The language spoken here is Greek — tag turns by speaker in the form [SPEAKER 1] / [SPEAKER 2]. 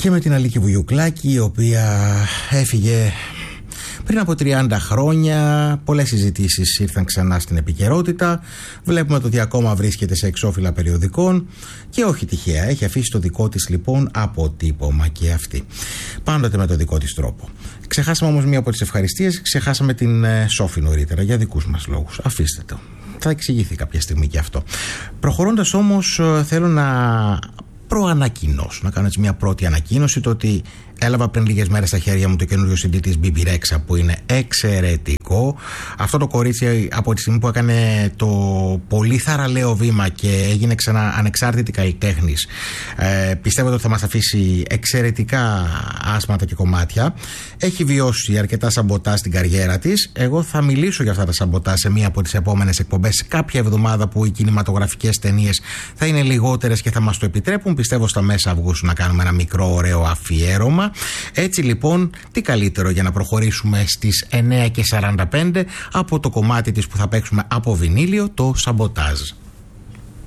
[SPEAKER 1] Και με την Αλίκη Βουγιουκλάκη, η οποία έφυγε πριν από 30 χρόνια. Πολλές συζητήσεις ήρθαν ξανά στην επικαιρότητα. Βλέπουμε ότι ακόμα βρίσκεται σε εξώφυλλα περιοδικών και όχι τυχαία. Έχει αφήσει το δικό της λοιπόν αποτύπωμα και αυτή. Πάντοτε με το δικό της τρόπο. Ξεχάσαμε όμως μία από τις ευχαριστίες. Ξεχάσαμε την Σόφη νωρίτερα για δικούς μας λόγους. Αφήστε το. Θα εξηγηθεί κάποια στιγμή και αυτό. Προχωρώντας όμως, θέλω να προανακοινώσω, να κάνω έτσι μια πρώτη ανακοίνωση, το ότι έλαβα πριν λίγες μέρες στα χέρια μου το καινούριο CD της Bibi Rexha, που είναι εξαιρετικό. Αυτό το κορίτσι, από τη στιγμή που έκανε το πολύ θαραλέο βήμα και έγινε ξανά ανεξάρτητη καλλιτέχνης, πιστεύω ότι θα μας αφήσει εξαιρετικά άσματα και κομμάτια. Έχει βιώσει αρκετά σαμποτάζ στην καριέρα της. Εγώ θα μιλήσω για αυτά τα σαμποτάζ σε μία από τις επόμενες εκπομπές, κάποια εβδομάδα που οι κινηματογραφικές ταινίες θα είναι λιγότερες και θα μας το επιτρέπουν. Πιστεύω στα μέσα Αυγούστου να κάνουμε ένα μικρό ωραίο αφιέρωμα. Έτσι λοιπόν, τι καλύτερο για να προχωρήσουμε στις 9:45 από το κομμάτι της που θα παίξουμε από βινίλιο, το σαμποτάζ.